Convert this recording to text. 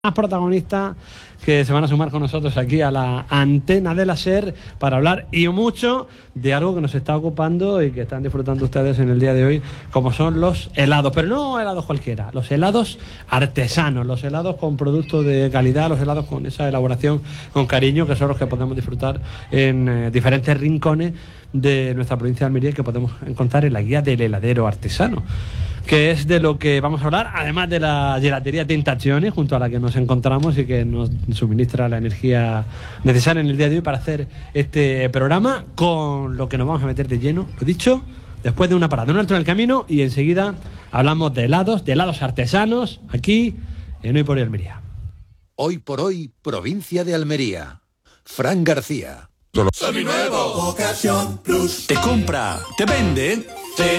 Más protagonistas que se van a sumar con nosotros aquí a la antena de la SER para hablar y mucho de algo que nos está ocupando y que están disfrutando ustedes en el día de hoy, como son los helados, pero no helados cualquiera, los helados artesanos, los helados con productos de calidad, los helados con esa elaboración con cariño, que son los que podemos disfrutar en diferentes rincones de nuestra provincia de Almería y que podemos encontrar en la guía del heladero artesano, que es de lo que vamos a hablar, además de la gelatería Tentaciones, junto a la que nos encontramos y que nos suministra la energía necesaria en el día de hoy para hacer este programa, con lo que nos vamos a meter de lleno, lo dicho, después de una parada, un alto en el camino, y enseguida hablamos de helados artesanos, aquí en Hoy por Hoy Almería. Hoy por Hoy, provincia de Almería. Fran García. Seminuevo. Ocasión Plus. Te compra, te vende.